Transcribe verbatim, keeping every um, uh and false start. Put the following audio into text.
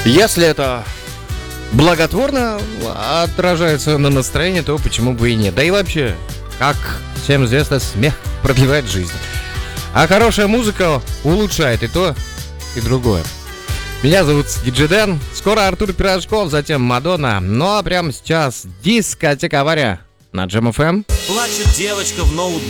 Если это благотворно отражается на настроении, то почему бы и нет. Да и вообще, как всем известно, смех продлевает жизнь. А хорошая музыка улучшает и то, и другое. Меня зовут Диджей Дэн. Скоро Артур Пирожков, затем Мадонна. Ну а прямо сейчас дискотека Авария на Джем эф эм. Плачет девочка в ноутбуке.